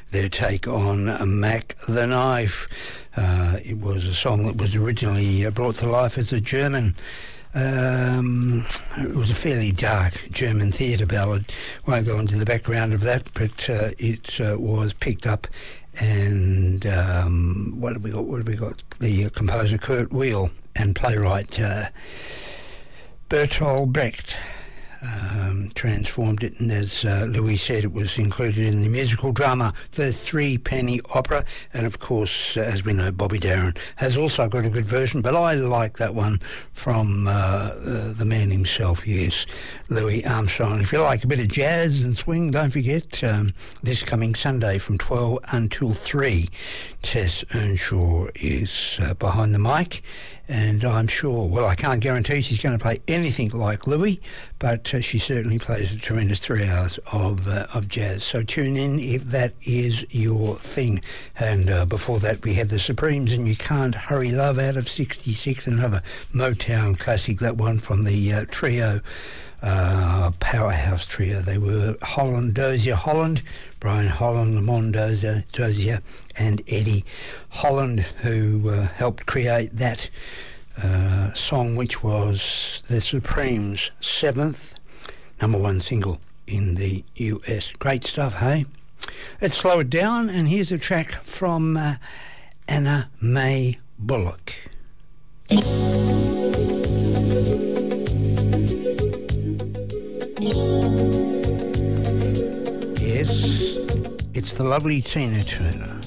their take on Mac the Knife. It was a song that was originally brought to life as a German. It was a fairly dark German theatre ballad. Won't go into the background of that, but it was picked up. And what have we got? The composer Kurt Weill and playwright Bertolt Brecht transformed it, and as Louis said, it was included in the musical drama The Threepenny Opera. And of course, as we know, Bobby Darin has also got a good version, but I like that one from the man himself, yes, Louis Armstrong. If you like a bit of jazz and swing, don't forget this coming Sunday from 12 until 3, Tess Earnshaw is behind the mic. And I'm sure, well, I can't guarantee she's going to play anything like Louis, but she certainly plays a tremendous 3 hours of jazz. So tune in if that is your thing. And before that, we had the Supremes and You Can't Hurry Love out of 66, another Motown classic, that one from the trio, powerhouse trio. They were Dozier Holland, Brian Holland, Lamont Dozier, and Eddie Holland, who helped create that song, which was the Supremes' 7th #1 single in the US. Great stuff, hey? Let's slow it down, and here's a track from Anna Mae Bullock. Yes, it's the lovely Tina Turner.